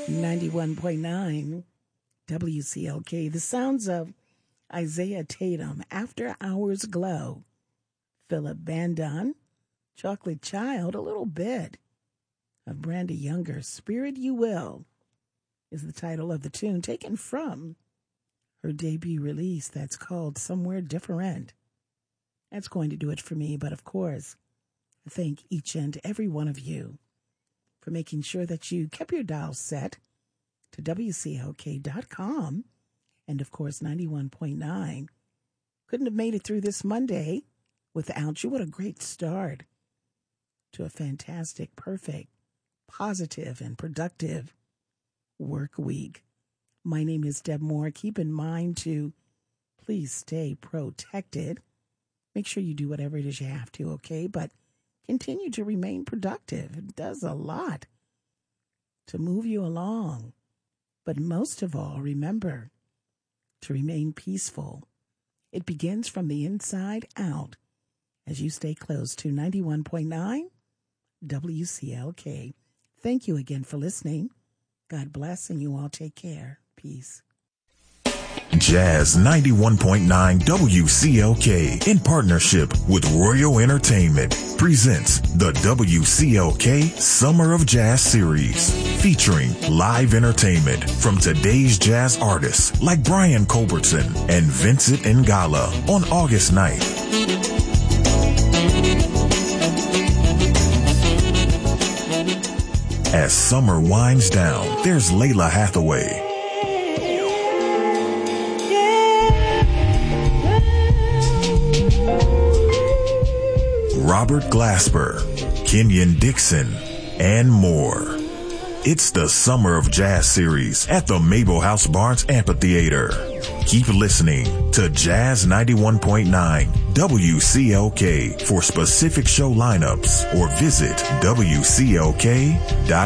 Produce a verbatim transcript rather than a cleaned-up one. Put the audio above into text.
ninety-one point nine W C L K. The sounds of Isaiah Tatum, After Hours Glow, Philip Bandon, Chocolate Child, a little bit of Brandy Younger, Spirit You Will is the title of the tune, taken from her debut release that's called Somewhere Different. That's going to do it for me, but of course, I thank each and every one of you for making sure that you kept your dial set to W C L K dot com and, of course, ninety-one point nine. Couldn't have made it through this Monday without you. What a great start to a fantastic, perfect, positive, and productive work week. My name is Deb Moore. Keep in mind to please stay protected. Make sure you do whatever it is you have to, okay? But continue to remain productive. It does a lot to move you along. But most of all, remember to remain peaceful. It begins from the inside out as you stay close to ninety-one point nine W C L K. Thank you again for listening. God bless, and you all take care. Peace. Jazz ninety-one point nine W C L K, in partnership with Royal Entertainment, presents the W C L K Summer of Jazz Series, featuring live entertainment from today's jazz artists like Brian Culbertson and Vincent Ngala on August ninth. As summer winds down, there's Layla Hathaway, Robert Glasper, Kenyon Dixon, and more. It's the Summer of Jazz Series at the Mabel House Barnes Amphitheater. Keep listening to Jazz ninety-one point nine W C L K for specific show lineups or visit W C L K dot